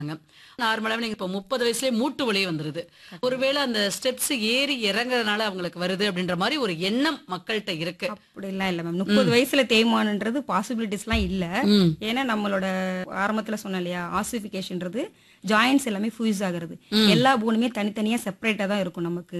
நார்மலாவே நீங்க இப்ப 30 வயசுலயே மூட்டு வலி வந்துருது. ஒருவேளை அந்த ஸ்டெப்ஸ் ஏறி இறங்குறதுனால அவங்களுக்கு வருது அப்படின்ற மாரி ஒரு எண்ணம் மக்கள்ட்ட இருக்கு. அப்படிலாம் இல்ல மேம். 30 வயசுல தேய்மானம்ன்றது பாசிபிலிட்டிஸ்லாம் இல்ல. ம். ஏன்னா நம்மளோட ஆரம்பத்துல சொன்னேன் இல்லையா, ஆசிஃபிகேஷன்றது ஜாயிண்ட்ஸ் எல்லாமே ஃபியூஸ் ஆகுறது. எல்லா போனுமே தனித்தனியா செப்பரேட்டா தான் இருக்கும் நமக்கு.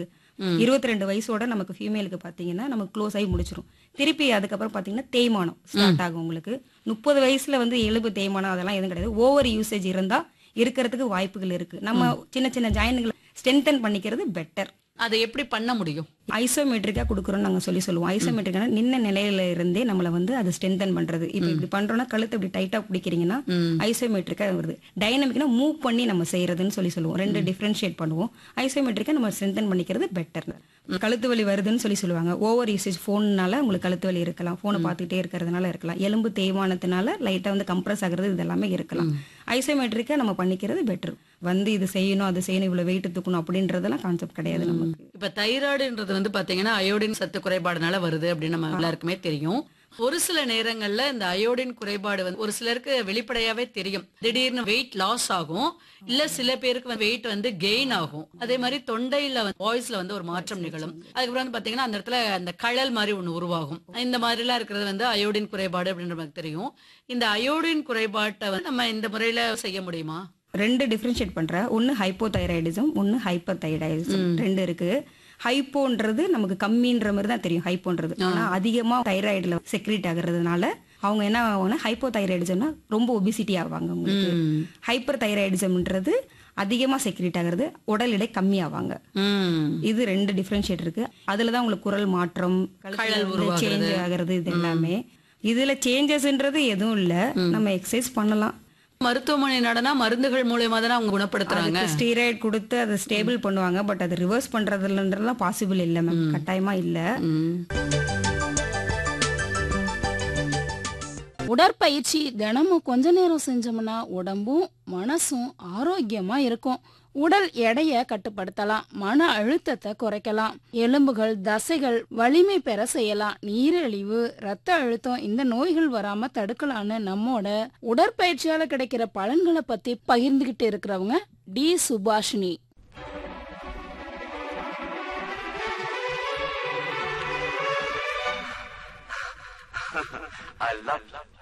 22 வயசோட நமக்கு ஃபீமேலுக்கு பாத்தீங்கன்னா நமக்கு க்ளோஸ் ஆகி முடிச்சிரும். திருப்பி அதுக்கப்புறம் பாத்தீங்கன்னா தேய்மானம் ஸ்டார்ட் ஆகும் உங்களுக்கு. 30 வயசுல வந்து எலும்பு தேய்மானம் அதெல்லாம் எதுவும் கிடையாது. ஓவர் யூசேஜ் இருந்தா இருக்கிறதுக்கு வாய்ப்புகள் இருக்கு. நம்ம சின்ன சின்ன ஜாயின்களை ஸ்ட்ரென்தன் பண்ணிக்கிறது பெட்டர். அதை எப்படி பண்ண முடியும்? ஐசோமெட்ரிக்கா கொடுக்குறோம்னு நாங்க சொல்லுவோம். ஐசோமெட்ரிக்கான நின்ன நிலையில இருந்தே நம்மள வந்து அது ஸ்ட்ரென்தன் பண்றது. இப்ப இப்படி பண்றோம்னா கழுத்து இப்படி டைட்டா பிடிக்கிறீங்கன்னா ஐசோமெட்ரிக்கா வருது. டைனமிக்னா மூவ் பண்ணி நம்ம செய்யறதுன்னு சொல்லுவோம். ரெண்டு டிஃபரன்ஷியேட் பண்ணுவோம். ஐசோமெட்ரிக்கா நம்ம ஸ்ட்ரென்தன் பண்ணிக்கிறது பெட்டர். கழுத்து வலி வருதுன்னு சொல்லுவாங்க. ஓவர் யூசேஜ் போன்னால உங்களுக்கு கழுத்து வலி இருக்கலாம். போனை பார்த்துட்டே இருக்கிறதுனால இருக்கலாம். எலும்பு தேய்மானத்தினால லைட்டா வந்து கம்ப்ரஸ் ஆகுறது இது எல்லாமே இருக்கலாம். ஐசோமெட்ரிக்கா நம்ம பண்ணிக்கிறது பெட்டர். வந்து இது செய்யணும் அது செய்யணும் இவ்வளவு வெயிட் தூக்கணும் அப்படின்றதெல்லாம் கான்செப்ட் கிடையாது நமக்கு. இப்ப தைராய்டுன்றது வந்து பாத்தீங்கன்னா அயோடின் சத்து குறைபாடுனால வருது அப்படின்னு நம்ம எல்லாருக்குமே தெரியும். ஒரு சில நேரங்கள்ல இந்த அயோடின் குறைபாடு வந்து ஒரு சிலருக்கு வெளிப்படையாவே தெரியும். திடீர்னு வெயிட் லாஸ் ஆகும், இல்ல சில பேருக்கு வெயிட் வந்து கெயின் ஆகும். அதே மாதிரி தொண்டையில வாய்ஸ்ல வந்து ஒரு மாற்றம் நிகழும். அதுக்கப்புறம் வந்து பாத்தீங்கன்னா அந்த இடத்துல அந்த கழல் மாதிரி ஒண்ணு உருவாகும். இந்த மாதிரி எல்லாம் இருக்கிறது வந்து அயோடின் குறைபாடு அப்படின்ற மாதிரி தெரியும். இந்த அயோடின் குறைபாட்டை வந்து நம்ம இந்த முறையில செய்ய முடியுமா? ரெண்டு டிஃபரன்ஷியேட் பண்றேன். ஒன்னு ஹைப்போதைராய்டிசம், ஒன்னு ஹைப்பர் தைராய்டிசம். ரெண்டு இருக்கு. ஹைப்போன்றது நமக்கு கம்மின்ற மாதிரி தான் தெரியும் ஹைப்போன்றது. ஆனா அதிகமா தைராய்டுல செக்ரீட் ஆகுறதுனால அவங்க என்ன ஆகும்னா ஹைப்போதைராய்டிசம்னா ரொம்ப ஒபிசிட்டி ஆவாங்க உங்களுக்கு. ஹைப்பர் தைராய்டிசம்ன்றது அதிகமா செக்ரீட் ஆகுறது, உடல் எடை கம்மி ஆவாங்க. இது ரெண்டு டிஃபரன்ஷியேட் இருக்கு. அதுலதான் உங்களுக்கு குரல் மாற்றம், சேஞ்ச் ஆகுறது இது எல்லாமே. இதுல சேஞ்சஸ்ன்றது எதுவும் இல்ல. நம்ம எக்ஸசைஸ் பண்ணலாம். மருத்துவமனை நடனா மருந்துகள் மூலமா தானே அவங்க குணப்படுத்துறாங்க. ஸ்டீராய்டு கொடுத்து அதை ஸ்டேபிள் பண்ணுவாங்க. பட் அது ரிவர்ஸ் பண்றதுலன்றதுலாம் பாசிபிள் இல்ல மேம். கட்டாயமா இல்ல. உடற்பயிற்சி தினமும் கொஞ்ச நேரம் செஞ்சோம்னா உடம்பும் மனசும் ஆரோக்கியமா இருக்கும். உடல் எடையை கட்டுப்படுத்தலாம், மன அழுத்தத்தை குறைக்கலாம், எலும்புகள் தசைகள் வலிமை பெற செய்யலாம், நீரிழிவு ரத்த அழுத்தம் இந்த நோய்கள் வராம தடுக்கலான்னு நம்மோட உடற்பயிற்சியால கிடைக்கிற பலன்களை பத்தி பகிர்ந்துகிட்டு இருக்கிறவங்க டி சுபாஷினி. I love